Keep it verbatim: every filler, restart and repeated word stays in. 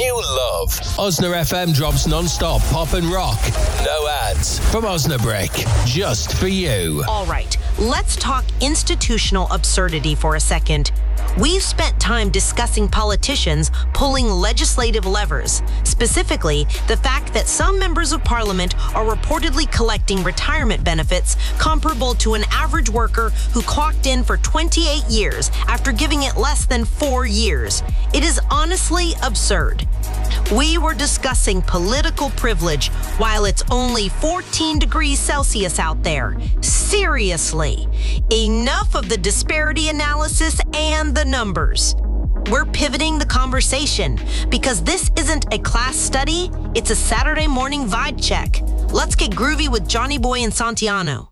you love. Osna F M drops non-stop pop and rock. No ads. From Osnabrick. Just for you. All right, let's talk institutional absurdity for a second. We've spent time discussing politicians pulling legislative levers, specifically the fact that some members of parliament are reportedly collecting retirement benefits comparable to an average worker who clocked in for twenty-eight years after giving it less than four years. It is honestly absurd. We were discussing political privilege while it's only fourteen degrees Celsius out there. Seriously, enough of the disparity analysis and the numbers. We're pivoting the conversation because this isn't a class study, it's a Saturday morning vibe check. Let's get groovy with Johnny Boy and Santiano.